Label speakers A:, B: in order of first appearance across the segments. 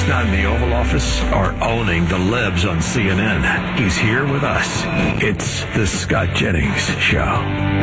A: not in the Oval Office or owning the libs on CNN. He's here with us. It's the Scott Jennings Show.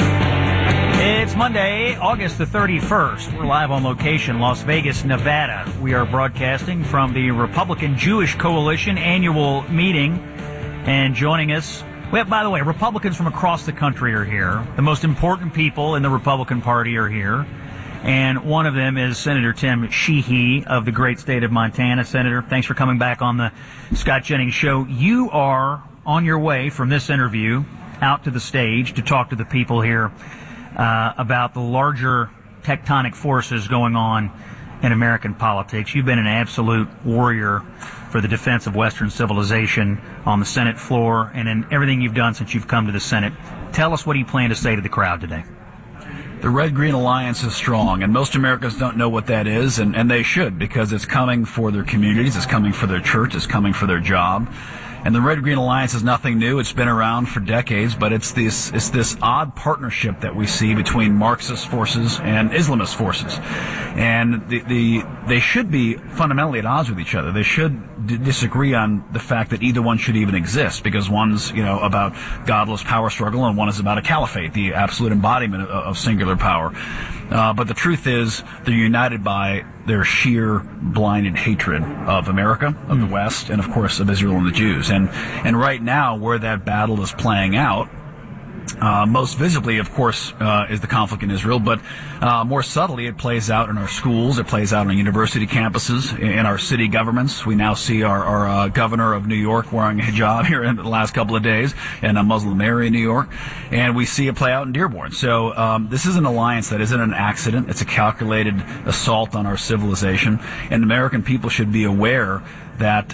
B: It's Monday, August the 31st. We're live on location, Las Vegas, Nevada. We are broadcasting from the Republican Jewish Coalition annual meeting. And joining us, well, by the way, Republicans from across the country are here. The most important people in the Republican Party are here. And one of them is Senator Tim Sheehy of the great state of Montana. Senator, thanks for coming back on the Scott Jennings Show. You are on your way from this interview out to the stage to talk to the people here about the larger tectonic forces going on in American politics. You've been an absolute warrior for the defense of Western civilization on the Senate floor and in everything you've done since you've come to the Senate. Tell us what you plan to say to the crowd today.
C: The Red-Green Alliance is strong, and most Americans don't know what that is, and they should, because it's coming for their communities, it's coming for their church, it's coming for their job. And the Red-Green Alliance is nothing new. It's been around for decades, but it's this odd partnership that we see between Marxist forces and Islamist forces. And they should be fundamentally at odds with each other. They should disagree on the fact that either one should even exist, because one's, about godless power struggle and one is about a caliphate, the absolute embodiment of singular power. But the truth is, they're united by their sheer blinded hatred of America, of the West, and of course of Israel and the Jews. And right now, where that battle is playing out, most visibly, of course, is the conflict in Israel, but more subtly, it plays out in our schools, it plays out on university campuses, in our city governments. We now see our governor of New York wearing a hijab here in the last couple of days in a Muslim area in New York, and we see it play out in Dearborn. So this is an alliance that isn't an accident. It's a calculated assault on our civilization, and American people should be aware that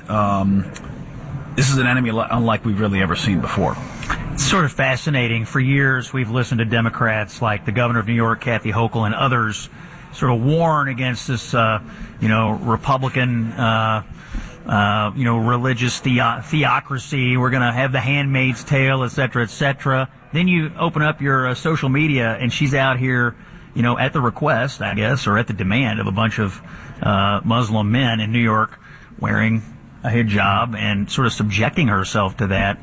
C: this is an enemy unlike we've really ever seen before.
B: It's sort of fascinating. For years, we've listened to Democrats like the governor of New York, Kathy Hochul, and others sort of warn against this, Republican, religious theocracy. We're going to have the Handmaid's Tale, et cetera, et cetera. Then you open up your social media, and she's out here, at the request, I guess, or at the demand of a bunch of Muslim men in New York wearing a hijab and sort of subjecting herself to that.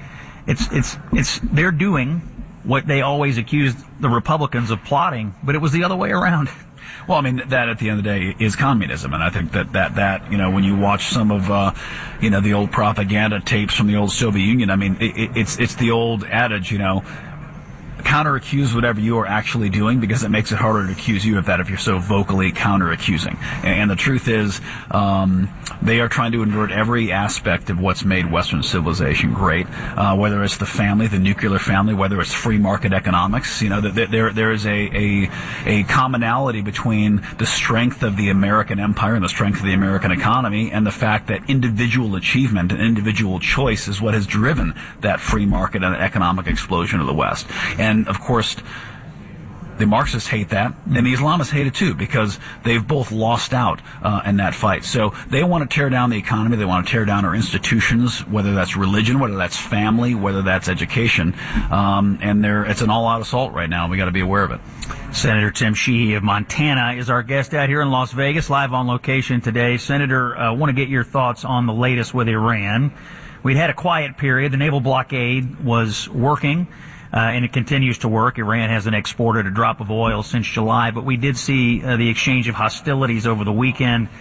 B: They're doing what they always accused the Republicans of plotting, but it was the other way around.
C: Well, I mean, that at the end of the day is communism, and I think that when you watch some of the old propaganda tapes from the old Soviet Union, I mean, it's the old adage, counter-accuse whatever you are actually doing, because it makes it harder to accuse you of that if you're so vocally counter-accusing. And the truth is, they are trying to invert every aspect of what's made Western civilization great, whether it's the family, the nuclear family, whether it's free market economics. There is a commonality between the strength of the American empire and the strength of the American economy and the fact that individual achievement and individual choice is what has driven that free market and economic explosion of the West. And, of course, the Marxists hate that, and the Islamists hate it too, because they've both lost out in that fight. So they want to tear down the economy, they want to tear down our institutions, whether that's religion, whether that's family, whether that's education, and it's an all-out assault right now, and we got to be aware of it.
B: Senator Tim Sheehy of Montana is our guest out here in Las Vegas, live on location today. Senator, I want to get your thoughts on the latest with Iran. We'd had a quiet period. The naval blockade was working. And it continues to work. Iran hasn't exported a drop of oil since July, but we did see the exchange of hostilities over the weekend.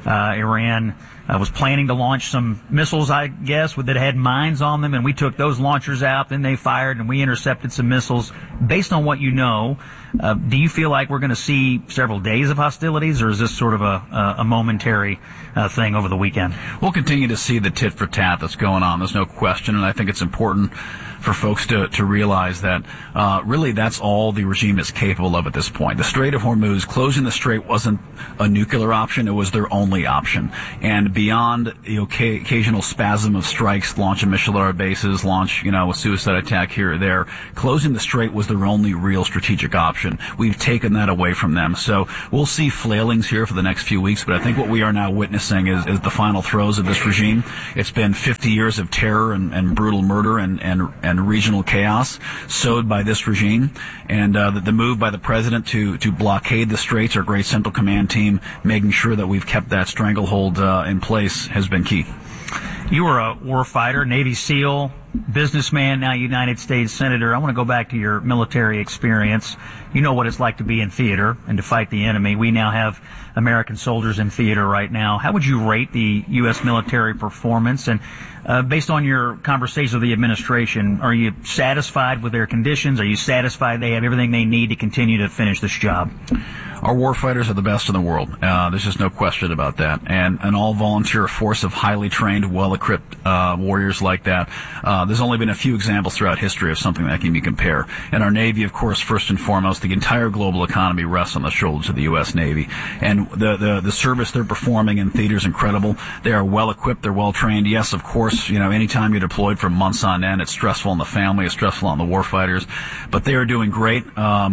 B: Iran was planning to launch some missiles, I guess, that had mines on them, and we took those launchers out. Then they fired, and we intercepted some missiles. Based on what you know, do you feel like we're going to see several days of hostilities, or is this sort of a momentary thing over the weekend?
C: We'll continue to see the tit for tat that's going on. There's no question, and I think it's important for folks to realize that really that's all the regime is capable of at this point. The Strait of Hormuz, closing the strait wasn't a nuclear option, it was their only option. And beyond the occasional spasm of strikes, launch of missile air bases, launch, a suicide attack here or there, closing the strait was their only real strategic option. We've taken that away from them. So we'll see flailings here for the next few weeks, but I think what we are now witnessing is the final throes of this regime. It's been 50 years of terror and brutal murder and regional chaos sowed by this regime, and the move by the president to blockade the straits, our great Central Command team, making sure that we've kept that stranglehold in place has been key.
B: You were a war fighter, Navy SEAL, businessman, now United States Senator. I want to go back to your military experience. You know what it's like to be in theater and to fight the enemy. We now have American soldiers in theater right now. How would you rate the U.S. military performance? And based on your conversations with the administration, are you satisfied with their conditions? Are you satisfied they have everything they need to continue to finish this job?
C: Our warfighters are the best in the world. There's just no question about that. And an all-volunteer force of highly trained, well-equipped warriors like that, there's only been a few examples throughout history of something that can be compared. And our Navy, of course, first and foremost, the entire global economy rests on the shoulders of the U.S. Navy. And the service they're performing in theater is incredible. They are well-equipped. They're well-trained. Yes, of course, anytime you're deployed for months on end, it's stressful on the family, it's stressful on the warfighters. But they are doing great.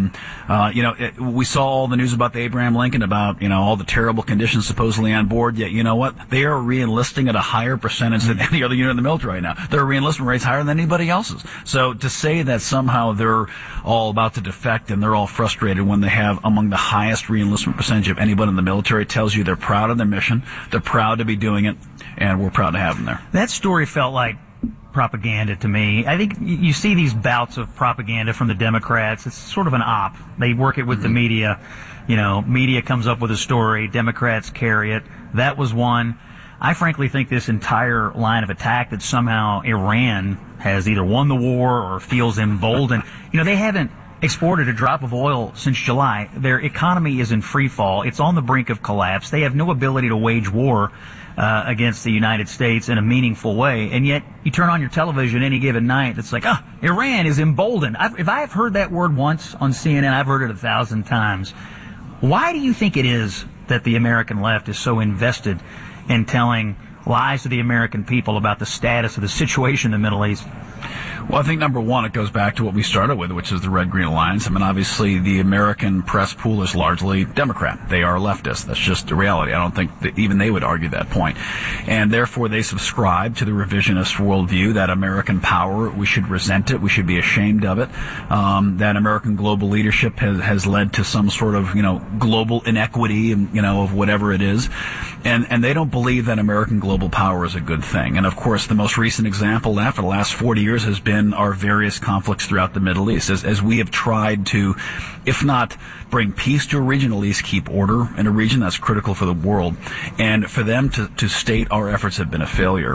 C: We saw all the news about the Abraham Lincoln, about, all the terrible conditions supposedly on board, yet you know what? They are re-enlisting at a higher percentage than any other unit in the military right now. Their re-enlistment rate's higher than anybody else's. So to say that somehow they're all about to defect and they're all frustrated when they have among the highest re-enlistment percentage of anybody in the military tells you they're proud of their mission, they're proud to be doing it, and we're proud to have them there.
B: That story felt like propaganda to me. I think you see these bouts of propaganda from the Democrats. It's sort of an op. They work it with the media. Media comes up with a story. Democrats carry it. That was one. I frankly think this entire line of attack that somehow Iran has either won the war or feels emboldened. They haven't exported a drop of oil since July. Their economy is in free fall. It's on the brink of collapse. They have no ability to wage war against the United States in a meaningful way, and yet you turn on your television any given night, it's like, Iran is emboldened. If I've heard that word once on CNN, I've heard it 1,000 times. Why do you think it is that the American left is so invested in telling lies to the American people about the status of the situation in the Middle East?
C: Well, I think number one, it goes back to what we started with, which is the Red Green Alliance. Obviously, the American press pool is largely Democrat. They are leftist. That's just the reality. I don't think that even they would argue that point. And therefore, they subscribe to the revisionist worldview that American power, we should resent it, we should be ashamed of it, that American global leadership has led to some sort of, global inequity, of whatever it is. And they don't believe that American global power is a good thing. And of course, the most recent example of that for the last 40 years has been our various conflicts throughout the Middle East. As we have tried to, if not bring peace to a region, at least keep order in a region that's critical for the world. And for them to state our efforts have been a failure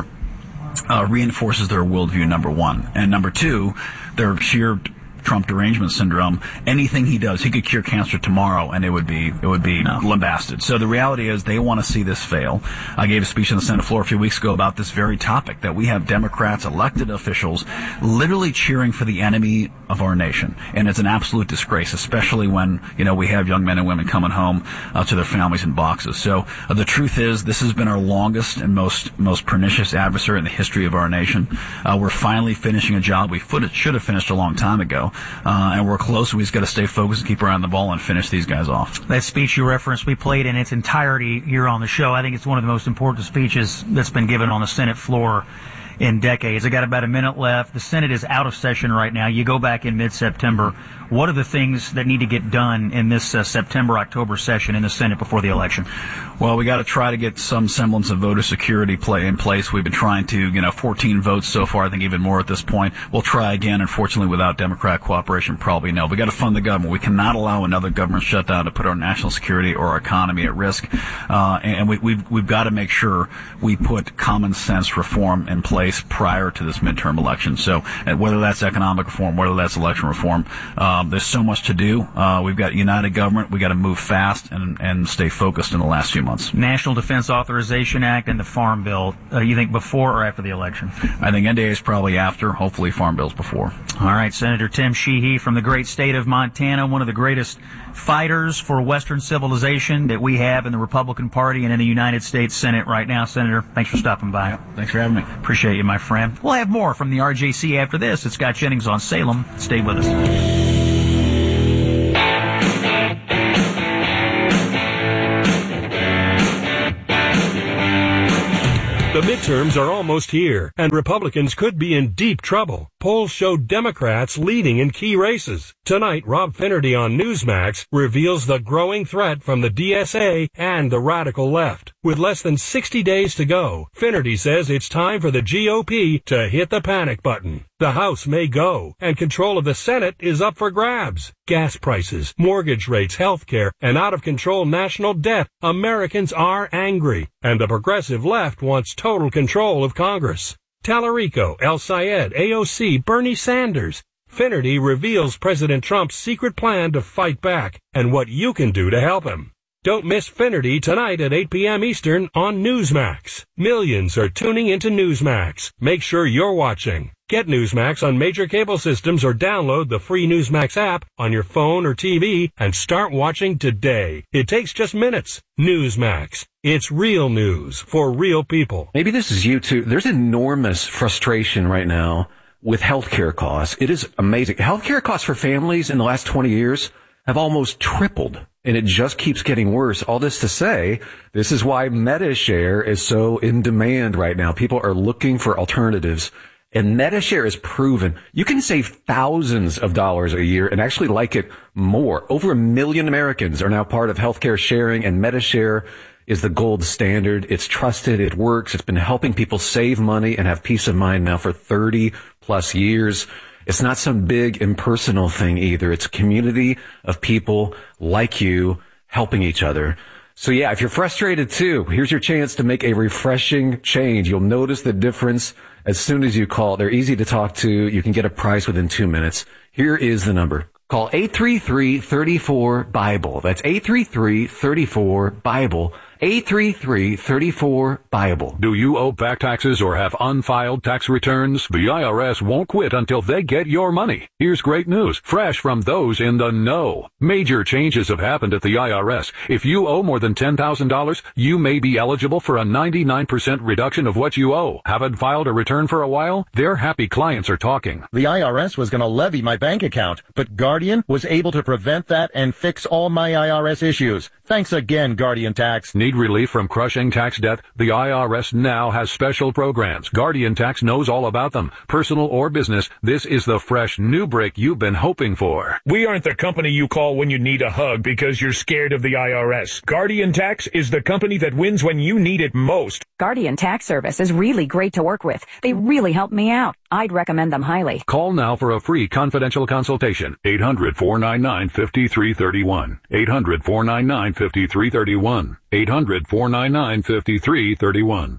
C: reinforces their worldview, number one. And number two, their sheer Trump derangement syndrome. Anything he does, he could cure cancer tomorrow, and it would be lambasted. So the reality is, they want to see this fail. I gave a speech on the Senate floor a few weeks ago about this very topic, that we have Democrats, elected officials, literally cheering for the enemy of our nation, and it's an absolute disgrace, especially when we have young men and women coming home to their families in boxes. So the truth is, this has been our longest and most pernicious adversary in the history of our nation. We're finally finishing a job we should have finished a long time ago. And we're close. We just got to stay focused and keep our eye on the ball and finish these guys off.
B: That speech you referenced, we played in its entirety here on the show. I think it's one of the most important speeches that's been given on the Senate floor in decades. I got about a minute left. The Senate is out of session right now. You go back in mid-September. What are the things that need to get done in this September-October session in the Senate before the election?
C: Well, we got to try to get some semblance of voter security in place. We've been trying to, 14 votes so far. I think even more at this point. We'll try again. Unfortunately, without Democrat cooperation, probably no. We got to fund the government. We cannot allow another government shutdown to put our national security or our economy at risk. And we've got to make sure we put common sense reform in place prior to this midterm election. So whether that's economic reform, whether that's election reform, there's so much to do. We've got united government. We got to move fast and stay focused in the last few months.
B: National Defense Authorization Act and the Farm Bill. You think before or after the election?
C: I think NDA is probably after. Hopefully Farm Bill's before.
B: All right, Senator Tim Sheehy from the great state of Montana, one of the greatest fighters for Western civilization that we have in the Republican Party and in the United States Senate right now. Senator, thanks for stopping by.
C: Yeah, thanks for having me.
B: Appreciate you, my friend. We'll have more from the RJC after this. It's Scott Jennings on Salem. Stay with us.
D: The midterms are almost here, and Republicans could be in deep trouble. Polls show Democrats leading in key races. Tonight, Rob Finnerty on Newsmax reveals the growing threat from the DSA and the radical left. With less than 60 days to go, Finnerty says it's time for the GOP to hit the panic button. The House may go, and control of the Senate is up for grabs. Gas prices, mortgage rates, health care, and out-of-control national debt. Americans are angry, and the progressive left wants total control of Congress. Tallarico, El Sayed, AOC, Bernie Sanders. Finnerty reveals President Trump's secret plan to fight back and what you can do to help him. Don't miss Finnerty tonight at 8 p.m. Eastern on Newsmax. Millions are tuning into Newsmax. Make sure you're watching. Get Newsmax on major cable systems or download the free Newsmax app on your phone or TV and start watching today. It takes just minutes. Newsmax. It's real news for real people.
E: Maybe this is you too. There's enormous frustration right now with healthcare costs. It is amazing. Healthcare costs for families in the last 20 years have almost tripled, and it just keeps getting worse. All this to say, this is why MediShare is so in demand right now. People are looking for alternatives, and MediShare is proven you can save thousands of dollars a year and actually like it more. Over 1 million Americans are now part of healthcare sharing, and MediShare is the gold standard. It's trusted. It works. It's been helping people save money and have peace of mind now for 30 plus years. It's not some big impersonal thing either. It's a community of people like you helping each other. So yeah, if you're frustrated too, here's your chance to make a refreshing change. You'll notice the difference as soon as you call. They're easy to talk to. You can get a price within 2 minutes. Here is the number. Call 833-34-BIBLE. That's 833-34-BIBLE. 833-34-BIBLE.
F: Do you owe back taxes or have unfiled tax returns? The IRS won't quit until they get your money. Here's great news, fresh from those in the know. Major changes have happened at the IRS. If you owe more than $10,000, you may be eligible for a 99% reduction of what you owe. Haven't filed a return for a while? Their happy clients are talking.
G: The IRS was going to levy my bank account, but Guardian was able to prevent that and fix all my IRS issues. Thanks again, Guardian Tax.
F: Need relief from crushing tax debt? The IRS now has special programs. Guardian Tax knows all about them. Personal or business, this is the fresh new break you've been hoping for.
H: We aren't the company you call when you need a hug because you're scared of the IRS. Guardian Tax is the company that wins when you need it most.
I: Guardian Tax Service is really great to work with. They really help me out. I'd recommend them highly.
F: Call now for a free confidential consultation. 800-499-5331. 800-499-5331. 800-499-5331.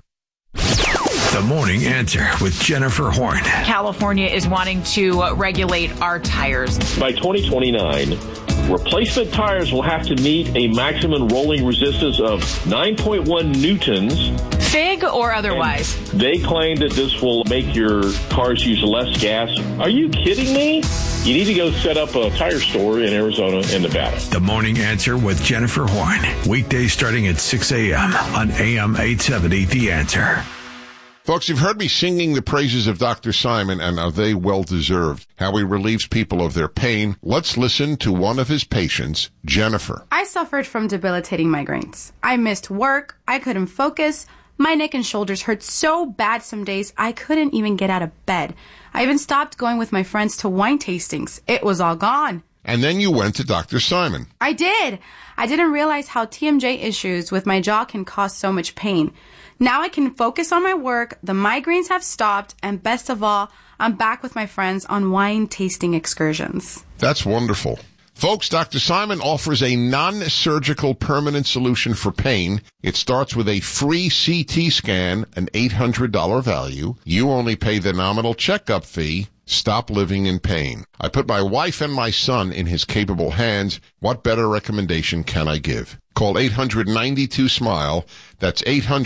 A: The Morning Answer with Jennifer Horn.
J: California is wanting to regulate our tires.
K: By 2029, replacement tires will have to meet a maximum rolling resistance of 9.1 newtons.
J: FIG or otherwise?
K: And they claim that this will make your cars use less gas. Are you kidding me? You need to go set up a tire store in Arizona and Nevada.
A: The Morning Answer with Jennifer Horn. Weekdays starting at 6 a.m. on AM 870 The Answer.
L: Folks, you've heard me singing the praises of Dr. Simon, and are they well-deserved? How he relieves people of their pain. Let's listen to one of his patients, Jennifer.
M: I suffered from debilitating migraines. I missed work. I couldn't focus. My neck and shoulders hurt so bad some days I couldn't even get out of bed. I even stopped going with my friends to wine tastings. It was all gone.
L: And then you went to Dr. Simon.
M: I did. I didn't realize how TMJ issues with my jaw can cause so much pain. Now I can focus on my work, the migraines have stopped, and best of all, I'm back with my friends on wine tasting excursions.
L: That's wonderful. Folks, Dr. Simon offers a non-surgical permanent solution for pain. It starts with a free CT scan, an $800 value. You only pay the nominal checkup fee. Stop living in pain. I put my wife and my son in his capable hands. What better recommendation can I give? Call 800-92-SMILE. That's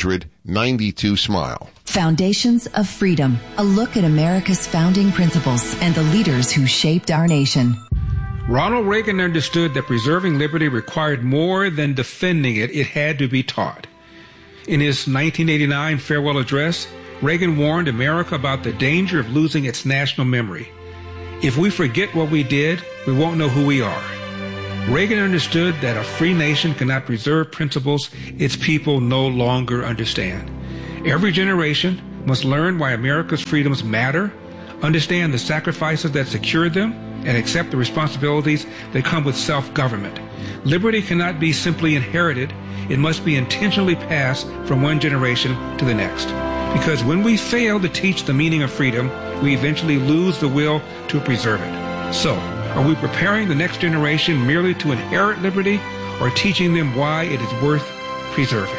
L: 800-92-SMILE.
N: Foundations of Freedom. A look at America's founding principles and the leaders who shaped our nation.
O: Ronald Reagan understood that preserving liberty required more than defending it. It had to be taught. In his 1989 farewell address, Reagan warned America about the danger of losing its national memory. If we forget what we did, we won't know who we are. Reagan understood that a free nation cannot preserve principles its people no longer understand. Every generation must learn why America's freedoms matter, understand the sacrifices that secured them, and accept the responsibilities that come with self-government. Liberty cannot be simply inherited. It must be intentionally passed from one generation to the next. Because when we fail to teach the meaning of freedom, we eventually lose the will to preserve it. So, are we preparing the next generation merely to inherit liberty, or teaching them why it is worth preserving?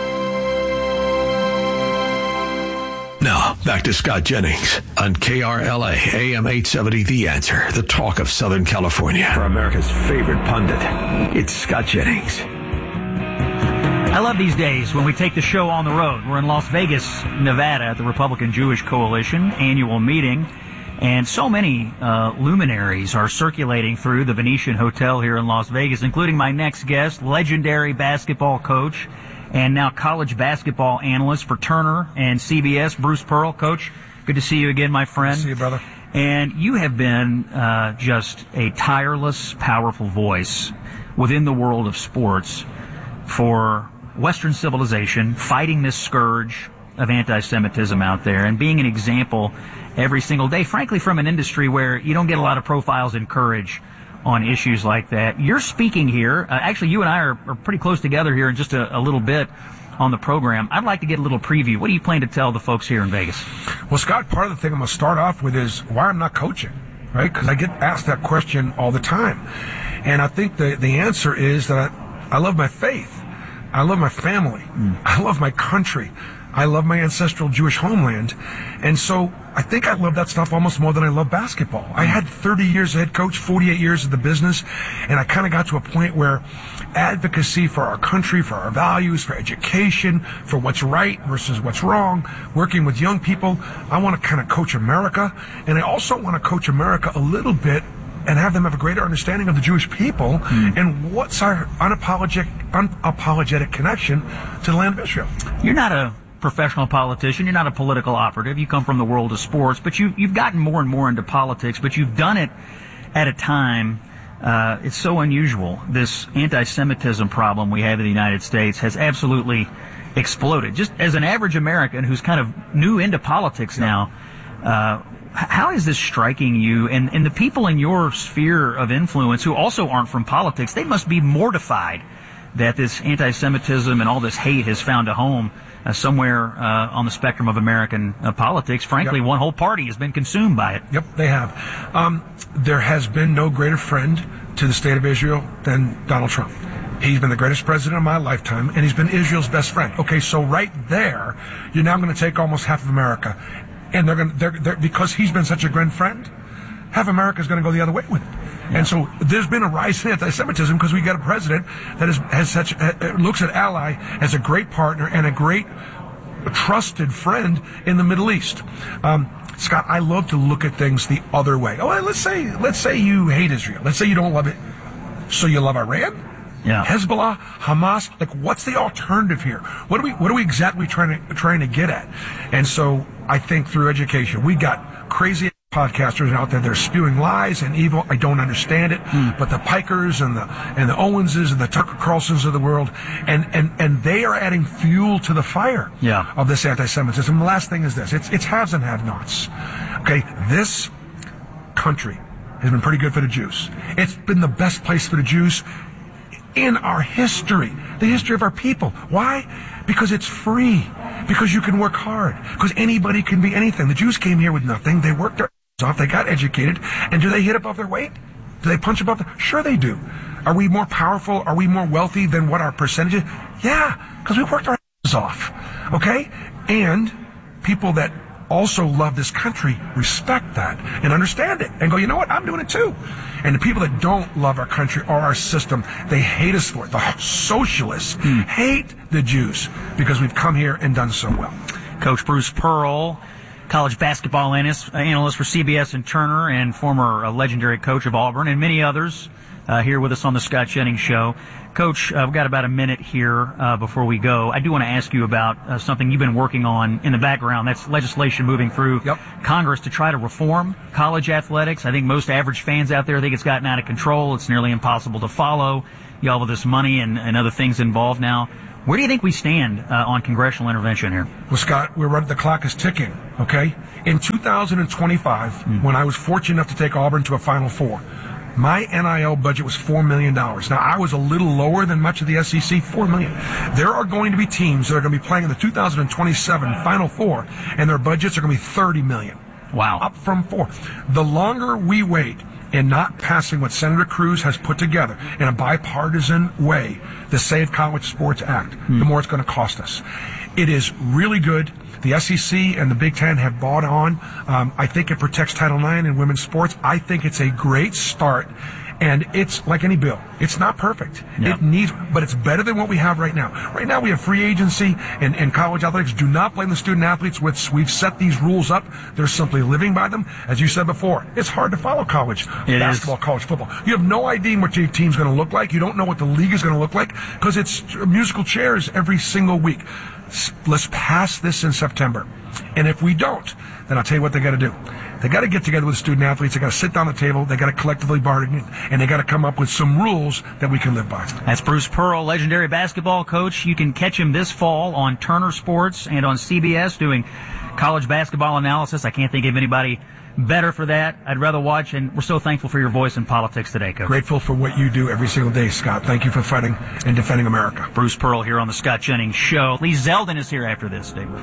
A: Now, back to Scott Jennings on KRLA AM 870 The Answer, the talk of Southern California. For America's favorite pundit, it's Scott Jennings.
B: I love these days when we take the show on the road. We're in Las Vegas, Nevada at the Republican Jewish Coalition annual meeting, and so many luminaries are circulating through the Venetian Hotel here in Las Vegas, including my next guest, legendary basketball coach and now college basketball analyst for Turner and CBS, Bruce Pearl. Coach, good to see you again, my friend.
P: Good to see you, brother.
B: And you have been just a tireless, powerful voice within the world of sports for Western civilization, fighting this scourge of anti-Semitism out there, and being an example every single day, frankly, from an industry where you don't get a lot of profiles and courage on issues like that. You're speaking here. Actually, you and I are pretty close together here in just a little bit on the program. I'd like to get a little preview. What do you plan to tell the folks here in Vegas?
P: Well, Scott, part of the thing I'm going to start off with is why I'm not coaching, right? Because I get asked that question all the time. And I think the answer is that I love my faith. I love my family. I love my country. I love my ancestral Jewish homeland. And so I think I love that stuff almost more than I love basketball. I had 30 years as head coach, 48 years of the business, and I kind of got to a point where advocacy for our country, for our values, for education, for what's right versus what's wrong, working with young people, I want to kind of coach America. And I also want to coach America a little bit and have them have a greater understanding of the Jewish people and what's our unapologetic connection to the land of Israel.
B: You're not a professional politician. You're not a political operative. You come from the world of sports, but you've gotten more and more into politics, but you've done it at a time, it's so unusual. This anti-Semitism problem we have in the United States has absolutely exploded. Just as an average American who's kind of new into politics now, how is this striking you? And the people in your sphere of influence who also aren't from politics, they must be mortified that this anti-Semitism and all this hate has found a home somewhere on the spectrum of American politics. Frankly, one whole party has been consumed by it.
P: Yep, they have. There has been no greater friend to the state of Israel than Donald Trump. He's been the greatest president of my lifetime, and he's been Israel's best friend. Okay, so right there, you're now going to take almost half of America. And they're because he's been such a great friend, half America's going to go the other way with it. Yeah. And so there's been a rise in anti-Semitism because we got a president that looks at ally as a great partner and a great trusted friend in the Middle East. Scott, I love to look at things the other way. Oh, let's say you hate Israel. Let's say you don't love it. So you love Iran?
B: Yeah.
P: Hezbollah, Hamas, like what's the alternative here? What are we exactly trying to get at? And so I think through education, we got crazy podcasters out there that are spewing lies and evil. I don't understand it, but the Pikers and the Owenses and the Tucker Carlsons of the world, and they are adding fuel to the fire of this anti-Semitism. The last thing is this: it's haves and have-nots. Okay, this country has been pretty good for the Jews. It's been the best place for the Jews in our history, the history of our people. Why? Because it's free. Because you can work hard. Because anybody can be anything. The Jews came here with nothing. They worked their off. They got educated. And do they hit above their weight? Do they punch above their... Sure they do. Are we more powerful? Are we more wealthy than what our percentage is? Yeah, because we worked our off. Okay? And people that also love this country respect that and understand it and go, you know what? I'm doing it too. And the people that don't love our country or our system, they hate us for it. The socialists hate the Jews because we've come here and done so well.
B: Coach Bruce Pearl, college basketball analyst for CBS and Turner, and former legendary coach of Auburn, and many others here with us on the Scott Jennings Show. Coach, we've got about a minute here before we go. I do want to ask you about something you've been working on in the background. That's legislation moving through Congress to try to reform college athletics. I think most average fans out there think it's gotten out of control. It's nearly impossible to follow. You all have this money and other things involved now. Where do you think we stand on congressional intervention here?
P: Well, Scott, the clock is ticking, okay? In 2025, when I was fortunate enough to take Auburn to a Final Four, my NIL budget was $4 million. Now, I was a little lower than much of the SEC, $4 million. There are going to be teams that are going to be playing in the 2027 Final Four, and their budgets are going to be $30 million.
B: Wow.
P: Up from $4 million. The longer we wait in not passing what Senator Cruz has put together in a bipartisan way, the Save College Sports Act, the more it's going to cost us. It is really good. The SEC and the Big Ten have bought on. I think it protects Title IX in women's sports. I think it's a great start. And it's like any bill. It's not perfect.
B: Yep.
P: It needs, but it's better than what we have right now. Right now we have free agency and college athletics. Do not blame the student athletes. We've set these rules up. They're simply living by them. As you said before, it's hard to follow college basketball, college football. You have no idea what your team's going to look like. You don't know what the league is going to look like because it's musical chairs every single week. Let's pass this in September. And if we don't, then I'll tell you what they got to do. They got to get together with student athletes. They got to sit down at the table. They got to collectively bargain, and they got to come up with some rules that we can live by.
B: That's Bruce Pearl, legendary basketball coach. You can catch him this fall on Turner Sports and on CBS doing college basketball analysis. I can't think of anybody better for that. I'd rather watch, and we're so thankful for your voice in politics today, Coach.
P: Grateful for what you do every single day, Scott. Thank you for fighting and defending America.
B: Bruce Pearl here on the Scott Jennings Show. Lee Zeldin is here after this, Dave.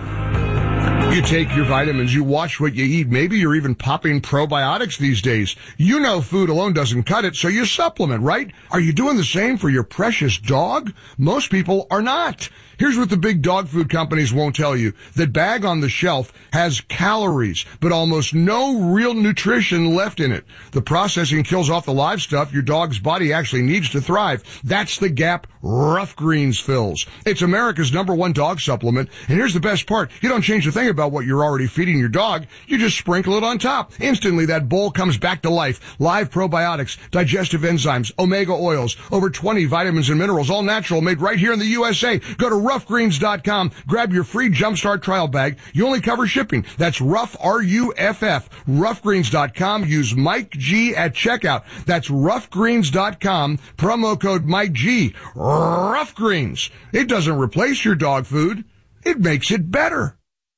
Q: You take your vitamins, you watch what you eat. Maybe you're even popping probiotics these days. You know food alone doesn't cut it, so you supplement, right? Are you doing the same for your precious dog? Most people are not. Here's what the big dog food companies won't tell you. That bag on the shelf has calories, but almost no real nutrition left in it. The processing kills off the live stuff your dog's body actually needs to thrive. That's the gap Rough Greens fills. It's America's #1 dog supplement, and here's the best part. You don't change a thing about what you're already feeding your dog. You just sprinkle it on top. Instantly, that bowl comes back to life. Live probiotics, digestive enzymes, omega oils, over 20 vitamins and minerals, all natural, made right here in the USA. Go to roughgreens.com. Grab your free Jumpstart trial bag. You only cover shipping. That's Rough, R-U-F-F. Roughgreens.com. Use Mike G at checkout. That's roughgreens.com. Promo code Mike G. Rough Greens. It doesn't replace your dog food. It makes it better.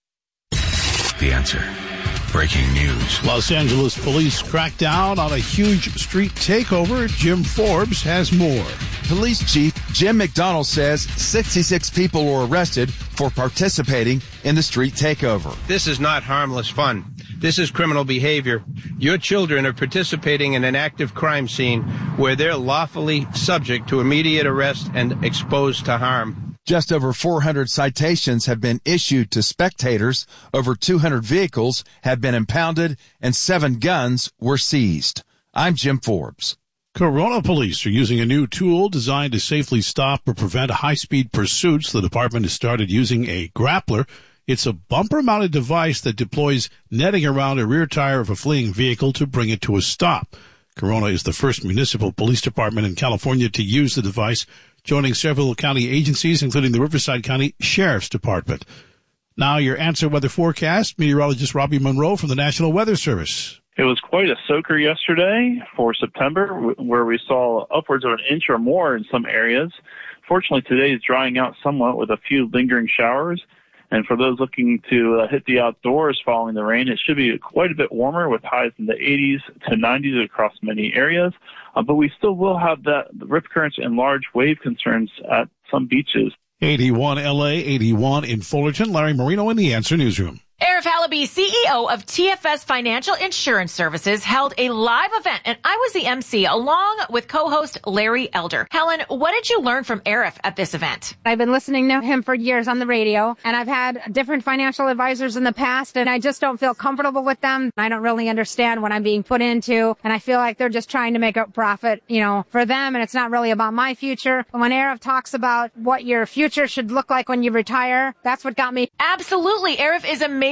A: The Answer. Breaking news.
R: Los Angeles police crack down on a huge street takeover. Jim Forbes has more.
S: Police Chief Jim McDonald says 66 people were arrested for participating in the street takeover.
T: This is not harmless fun. This is criminal behavior. Your children are participating in an active crime scene where they're lawfully subject to immediate arrest and exposed to harm.
S: Just over 400 citations have been issued to spectators, over 200 vehicles have been impounded, and 7 guns were seized. I'm Jim Forbes.
R: Corona police are using a new tool designed to safely stop or prevent high-speed pursuits. The department has started using a grappler. It's a bumper-mounted device that deploys netting around a rear tire of a fleeing vehicle to bring it to a stop. Corona is the first municipal police department in California to use the device, joining several county agencies, including the Riverside County Sheriff's Department. Now your Answer weather forecast. Meteorologist Robbie Monroe from the National Weather Service.
U: It was quite a soaker yesterday for September, where we saw upwards of an inch or more in some areas. Fortunately, today is drying out somewhat with a few lingering showers. And for those looking to hit the outdoors following the rain, it should be quite a bit warmer with highs in the 80s to 90s across many areas. But we still will have the rip currents and large wave concerns at some beaches.
R: 81 LA, 81 in Fullerton. Larry Marino in the Answer Newsroom.
J: Arif Halaby, CEO of TFS Financial Insurance Services, held a live event, and I was the MC along with co-host Larry Elder. Helen, what did you learn from Arif at this event?
V: I've been listening to him for years on the radio, and I've had different financial advisors in the past, and I just don't feel comfortable with them. I don't really understand what I'm being put into, and I feel like they're just trying to make a profit, for them, and it's not really about my future. When Arif talks about what your future should look like when you retire, that's what got me.
J: Absolutely. Arif is amazing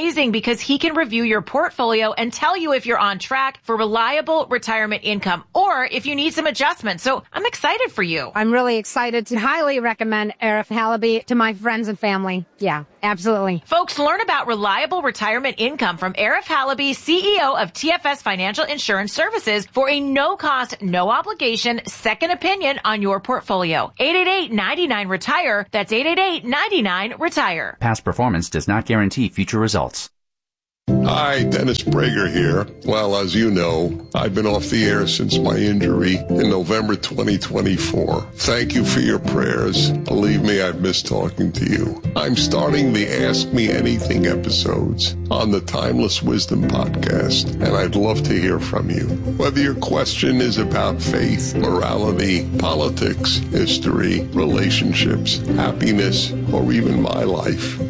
J: because he can review your portfolio and tell you if you're on track for reliable retirement income or if you need some adjustments. So I'm excited for you.
V: I'm really excited to highly recommend Arif Halaby to my friends and family. Yeah, absolutely.
J: Folks, learn about reliable retirement income from Arif Halaby, CEO of TFS Financial Insurance Services, for a no-cost, no-obligation second opinion on your portfolio. 888-99-RETIRE. That's 888-99-RETIRE.
C: Past performance does not guarantee future results.
L: Hi, Dennis Prager here. Well, as you know, I've been off the air since my injury in November 2024. Thank you for your prayers. Believe me, I've missed talking to you. I'm starting the Ask Me Anything episodes on the Timeless Wisdom podcast, and I'd love to hear from you. Whether your question is about faith, morality, politics, history, relationships, happiness, or even my life,